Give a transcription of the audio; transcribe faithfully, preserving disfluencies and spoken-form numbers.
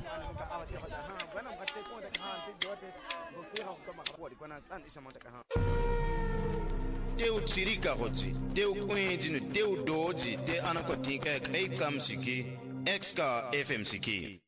ana ka awasi ka ha bwana mkate ko da ha ti dote bofira ko kama ka bodi kona tsan isa mata ka ha teu tsirika gotsi teu kwendinu teu doji te anakotinka kai kamsiki X K F M siki